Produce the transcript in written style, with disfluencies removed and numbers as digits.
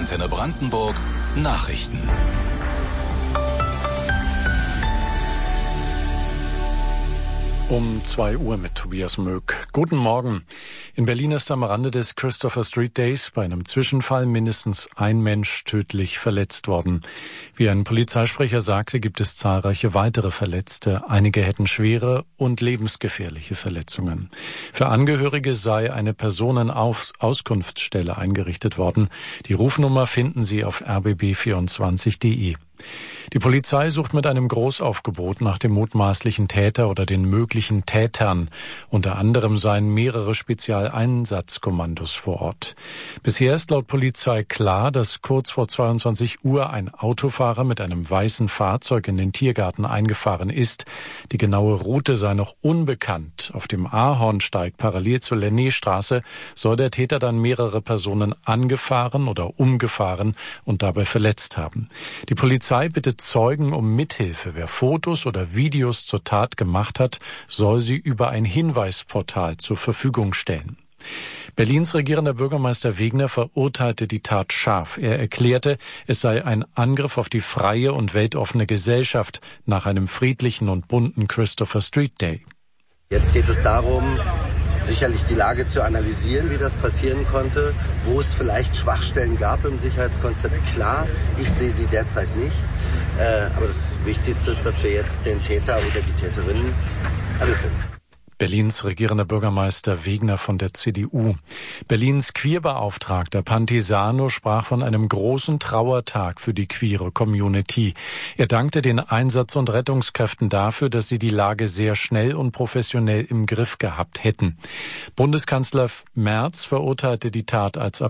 Antenne Brandenburg Nachrichten. Um 2 Uhr mit Tobias Möck. Guten Morgen. In Berlin ist am Rande des Christopher Street Days bei einem Zwischenfall mindestens ein Mensch tödlich verletzt worden. Wie ein Polizeisprecher sagte, gibt es zahlreiche weitere Verletzte. Einige hätten schwere und lebensgefährliche Verletzungen. Für Angehörige sei eine Personenauskunftsstelle eingerichtet worden. Die Rufnummer finden Sie auf rbb24.de. Die Polizei sucht mit einem Großaufgebot nach dem mutmaßlichen Täter oder den möglichen Tätern. Unter anderem seien mehrere Spezialeinsatzkommandos vor Ort. Bisher ist laut Polizei klar, dass kurz vor 22 Uhr ein Autofahrer mit einem weißen Fahrzeug in den Tiergarten eingefahren ist. Die genaue Route sei noch unbekannt. Auf dem Ahornsteig parallel zur Lenné-Straße soll der Täter dann mehrere Personen angefahren oder umgefahren und dabei verletzt haben. Die Polizei bittet Zeugen um Mithilfe. Wer Fotos oder Videos zur Tat gemacht hat, soll sie über ein Hinweisportal zur Verfügung stellen. Berlins regierender Bürgermeister Wegner verurteilte die Tat scharf. Er erklärte, es sei ein Angriff auf die freie und weltoffene Gesellschaft nach einem friedlichen und bunten Christopher Street Day. Jetzt geht es darum, sicherlich die Lage zu analysieren, wie das passieren konnte, wo es vielleicht Schwachstellen gab im Sicherheitskonzept. Klar, ich sehe sie derzeit nicht. Aber das Wichtigste ist, dass wir jetzt den Täter oder die Täterin ermitteln. Berlins regierender Bürgermeister Wegner von der CDU. Berlins Queerbeauftragter Pantisano sprach von einem großen Trauertag für die queere Community. Er dankte den Einsatz- und Rettungskräften dafür, dass sie die Lage sehr schnell und professionell im Griff gehabt hätten. Bundeskanzler Merz verurteilte die Tat als